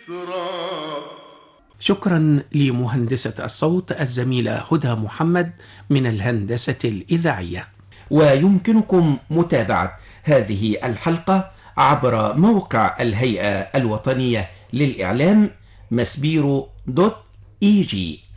يسرا. شكرا لمهندسة الصوت الزميلة هدى محمد من الهندسة الإذاعية. ويمكنكم متابعة هذه الحلقة عبر موقع الهيئة الوطنية للإعلام مسبيرو.EG.